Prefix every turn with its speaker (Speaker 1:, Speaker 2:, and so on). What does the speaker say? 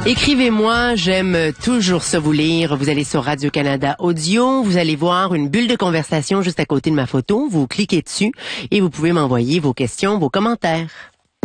Speaker 1: Écrivez-moi, j'aime toujours ça vous lire. Vous allez sur Radio-Canada Audio, vous allez voir une bulle de conversation juste à côté de ma photo. Vous cliquez dessus et vous pouvez m'envoyer vos questions, vos commentaires.